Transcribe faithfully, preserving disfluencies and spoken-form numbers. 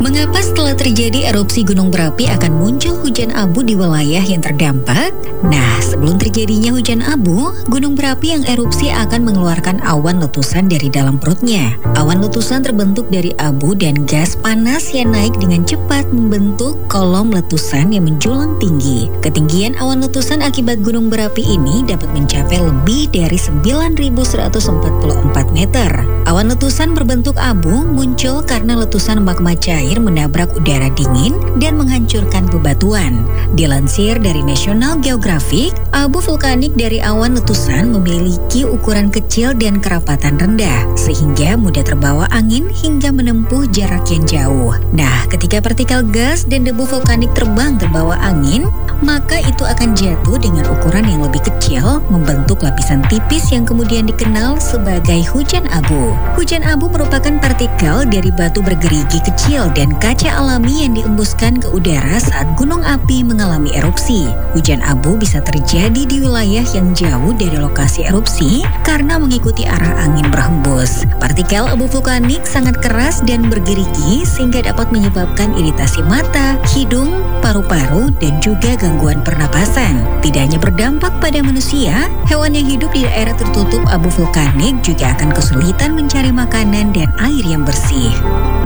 Mengapa setelah terjadi erupsi gunung berapi akan muncul hujan abu di wilayah yang terdampak? Nah, sebelum terjadinya hujan abu, gunung berapi yang erupsi akan mengeluarkan awan letusan dari dalam perutnya. Awan letusan terbentuk dari abu dan gas panas yang naik dengan cepat membentuk kolom letusan yang menjulang tinggi. Ketinggian awan letusan akibat gunung berapi ini dapat mencapai lebih dari sembilan ribu seratus empat puluh empat meter. Awan letusan berbentuk abu muncul karena letusan magma cair menabrak udara dingin dan menghancurkan bebatuan. Dilansir dari National Geographic, abu vulkanik dari awan letusan memiliki ukuran kecil dan kerapatan rendah, sehingga mudah terbawa angin hingga menempuh jarak yang jauh. Nah, ketika partikel gas dan debu vulkanik terbang terbawa angin, maka itu akan jatuh dengan ukuran yang lebih kecil, membentuk lapisan tipis yang kemudian dikenal sebagai hujan abu. Hujan abu merupakan partikel dari batu bergerigi kecil dan kaca alami yang diembuskan ke udara saat gunung api mengalami erupsi. Hujan abu bisa terjadi di wilayah yang jauh dari lokasi erupsi karena mengikuti arah angin berhembus. Partikel abu vulkanik sangat keras dan bergerigi sehingga dapat menyebabkan iritasi mata, hidung, paru-paru, dan juga gangguan pernapasan. Tidak hanya berdampak pada manusia, hewan yang hidup di daerah tertutup abu vulkanik juga akan kesulitan mencari makanan dan air yang bersih.